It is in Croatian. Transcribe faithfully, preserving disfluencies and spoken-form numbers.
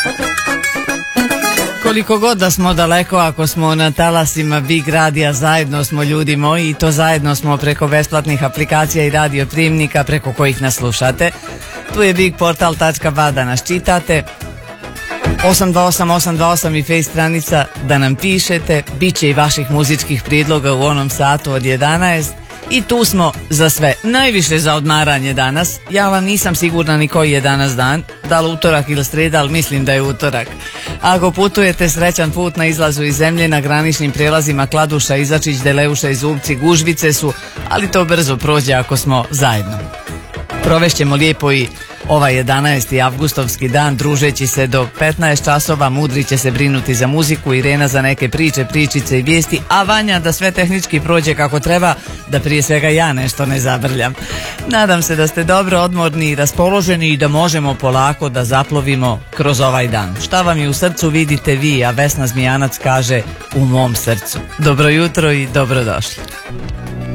Koliko god da smo daleko, ako smo na talasima Big Radija, zajedno smo, ljudi moji, i to zajedno smo preko besplatnih aplikacija i radio primnika preko kojih nas slušate. Tu je big portal tačka ba da nas čitate, osam dva osam osam dva osam i face stranica da nam pišete, bit će i vaših muzičkih prijedloga u onom satu od jedanaest. I tu smo za sve, najviše za odmaranje danas. Ja vam nisam sigurna ni koji je danas dan, da li utorak ili sreda, ali mislim da je utorak. Ako putujete, srećan put na izlazu iz zemlje, na graničnim prijelazima Kladuša, Izačić, Deleuša i Zubci, gužvice su, ali to brzo prođe ako smo zajedno. Provešćemo lijepo i ovaj jedanaesti avgustovski dan družeći se do petnaest časova. Mudri će se brinuti za muziku, Irena za neke priče, pričice i vijesti, a Vanja da sve tehnički prođe kako treba, da prije svega ja nešto ne zabrljam. Nadam se da ste dobro odmorni i raspoloženi i da možemo polako da zaplovimo kroz ovaj dan. Šta vam je u srcu vidite vi, a Vesna Zmijanac kaže u mom srcu. Dobro jutro i dobrodošli.